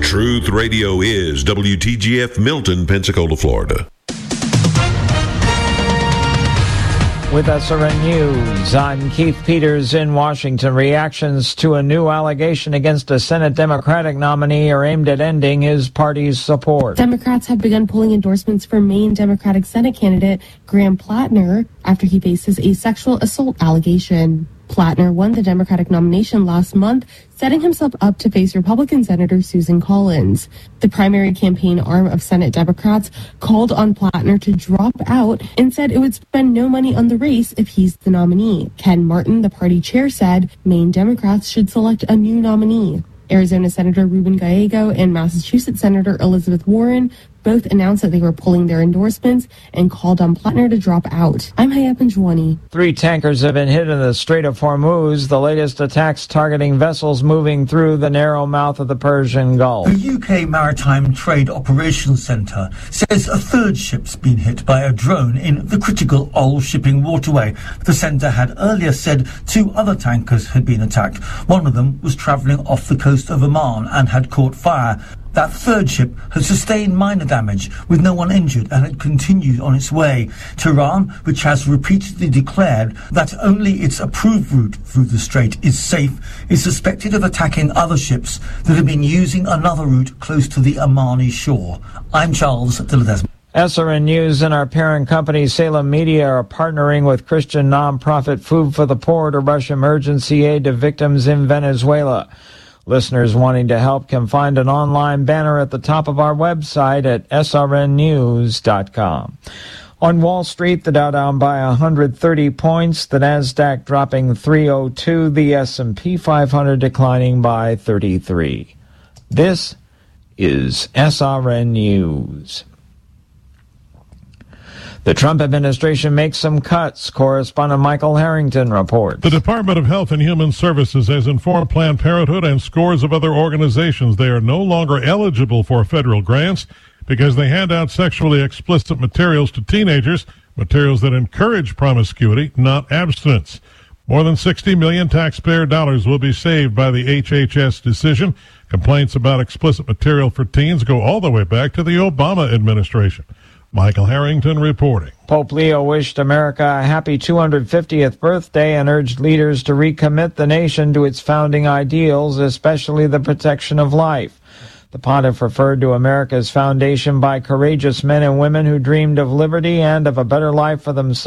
Truth Radio is WTGF Milton, Pensacola, Florida. With SRN News, I'm Keith Peters in Washington. Reactions to a new allegation against a Senate Democratic nominee are aimed at ending his party's support. Democrats have begun pulling endorsements for Maine Democratic Senate candidate Graham Plattner after he faces a sexual assault allegation. Plattner won the Democratic nomination last month, setting himself up to face Republican Senator Susan Collins. The primary campaign arm of Senate Democrats called on Plattner to drop out and said it would spend no money on the race if he's the nominee. Ken Martin, the party chair, said Maine Democrats should select a new nominee. Arizona Senator Ruben Gallego and Massachusetts Senator Elizabeth Warren both announced that they were pulling their endorsements and called on Plattner to drop out. I'm Hayat Benjwani. 3 tankers have been hit in the Strait of Hormuz, the latest attacks targeting vessels moving through the narrow mouth of the Persian Gulf. The UK Maritime Trade Operations Centre says a third ship's been hit by a drone in the critical Old shipping waterway. The centre had earlier said 2 other tankers had been attacked. One of them was travelling off the coast of Oman and had caught fire. That third ship had sustained minor damage with no one injured and had continued on its way. Tehran, which has repeatedly declared that only its approved route through the strait is safe, is suspected of attacking other ships that have been using another route close to the Omani shore. I'm Charles Dilladesma. SRN News and our parent company Salem Media are partnering with Christian nonprofit Food for the Poor to rush emergency aid to victims in Venezuela. Listeners wanting to help can find an online banner at the top of our website at srnnews.com. On Wall Street, the Dow down by 130 points, the Nasdaq dropping 302, the S&P 500 declining by 33. This is SRN News. The Trump administration makes some cuts. Correspondent Michael Harrington reports. The Department of Health and Human Services has informed Planned Parenthood and scores of other organizations they are no longer eligible for federal grants because they hand out sexually explicit materials to teenagers, materials that encourage promiscuity, not abstinence. More than $60 million taxpayer dollars will be saved by the HHS decision. Complaints about explicit material for teens go all the way back to the Obama administration. Michael Harrington reporting. Pope Leo wished America a happy 250th birthday and urged leaders to recommit the nation to its founding ideals, especially the protection of life. The pontiff referred to America's foundation by courageous men and women who dreamed of liberty and of a better life for themselves.